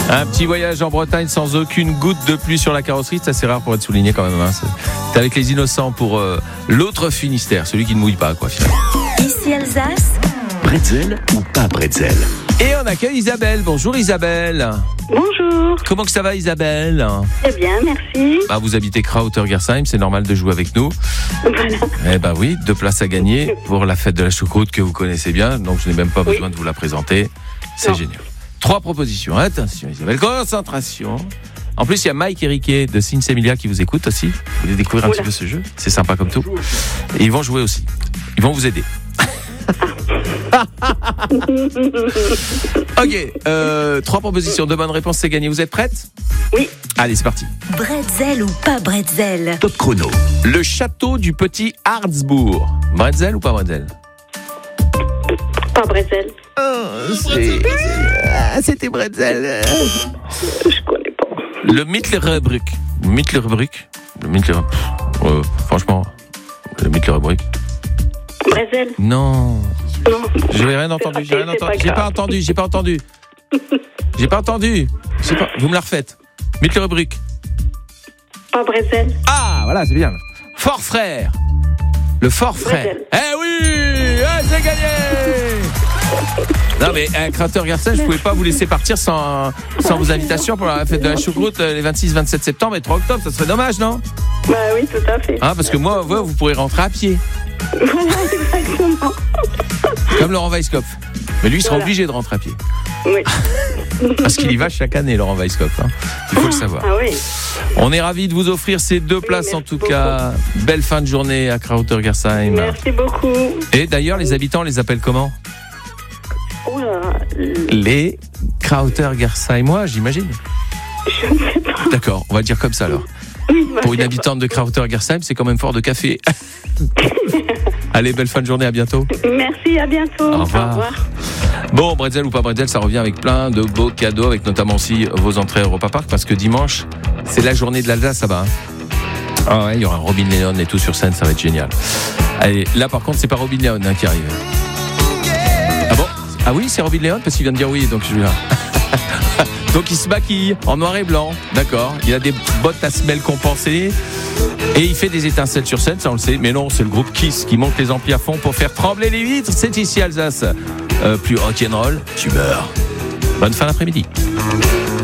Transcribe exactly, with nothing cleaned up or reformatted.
Un petit voyage en Bretagne sans aucune goutte de pluie sur la carrosserie, c'est assez rare pour être souligné quand même. Hein. C'est, c'est avec les innocents pour euh, l'autre Finistère, celui qui ne mouille pas, quoi, finalement. Ici Alsace. Bretzel ou pas bretzel? Et on accueille Isabelle. Bonjour Isabelle. Bonjour. Comment que ça va Isabelle? Très bien, merci. Bah, vous habitez Krauter-Gersheim, c'est normal de jouer avec nous. Voilà. Eh ben oui, deux places à gagner pour la fête de la choucroute que vous connaissez bien, donc je n'ai même pas Oui. besoin de vous la présenter. C'est Non. génial. Trois propositions. Attention Isabelle, concentration. En plus, il y a Mike et Riquet de Sinsemilia qui vous écoutent aussi. Vous voulez découvrir un Oula. petit peu ce jeu? C'est sympa comme tout. Et ils vont jouer aussi. Ils vont vous aider. Ok, euh, trois propositions, deux bonnes réponses, c'est gagné. Vous êtes prête? Oui. Allez, c'est parti. Bretzel ou pas bretzel? Top chrono. Le château du petit Harzbourg. Bretzel ou pas bretzel? Pas Bretzel. Oh, c'est... Ah, c'était bretzel. Je connais pas. Le Mittlerbruck. Mittlerbruck. Le Mittler... Euh, franchement, le Mittlerbruck. Bretzel. Non. Non. J'ai rien entendu. J'ai rien C'est pas entendu. J'ai grave. pas entendu. J'ai pas entendu. J'ai pas entendu. J'ai pas... Vous me la refaites. Mittlerbruck. Pas Bretzel. Ah, voilà, c'est bien. Fort frère. Le fort frère. Bretzel. Eh oui, eh, c'est gagné. Non mais un Krauter-Gersheim, je pouvais pas vous laisser partir sans, sans vos invitations pour la fête de la choucroute les vingt-six, vingt-sept septembre et trois octobre. Ça serait dommage, non? Bah oui, tout à fait. Hein, parce que moi, vous, vous pourrez rentrer à pied, Voilà, exactement. comme Laurent Weisskopf. Mais lui, il sera Voilà. obligé de rentrer à pied. Oui. Parce qu'il y va chaque année, Laurent Weisskopf. Hein. Il faut le savoir. Ah oui. On est ravis de vous offrir ces deux places, merci en tout beaucoup. cas. Belle fin de journée à Krauter-Gersheim. Merci beaucoup. Et d'ailleurs, les habitants les appellent comment? Oh là, Les Krauter-Gersheimois, j'imagine. je ne sais pas. D'accord, on va dire comme ça alors. Oui, bah, Pour une c'est habitante de Krauter-Gersheim, c'est quand même fort de café. Allez, belle fin de journée, à bientôt. pas. Merci, à bientôt. Au revoir. Bon, bretzel ou pas bretzel, ça revient avec plein de beaux cadeaux, avec notamment aussi vos entrées à Europa Park, parce que dimanche, c'est la journée de l'Alsace, ça va. Hein. Ah ouais, il y aura Robin Leon et tout sur scène, ça va être génial. Allez, là par contre, c'est pas Robin Leon hein, qui arrive. Ah bon? Ah oui, c'est Robin Leon, parce qu'il vient de dire oui, donc je suis là. Donc il se maquille en noir et blanc, d'accord. Il a des bottes à semelles compensées et il fait des étincelles sur scène, ça on le sait. Mais non, c'est le groupe Kiss qui monte les amplis à fond pour faire trembler les vitres. C'est ici Alsace. Euh, plus rock'n'roll, tu meurs. Bonne fin d'après-midi.